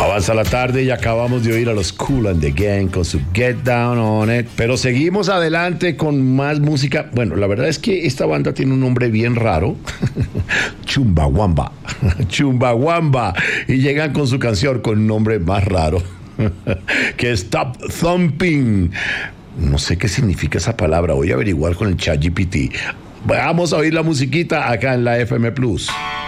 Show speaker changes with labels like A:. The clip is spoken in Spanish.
A: Avanza la tarde y acabamos de oír a los Kool and the Gang con su Get Down on It. Pero seguimos adelante con más música. Bueno, la verdad es que esta banda tiene un nombre bien raro. Chumbawamba. Chumbawamba. Y llegan con su canción con un nombre más raro. Que es Stop Thumping. No sé qué significa esa palabra. Voy a averiguar con el ChatGPT. Vamos a oír la musiquita acá en la FM Plus.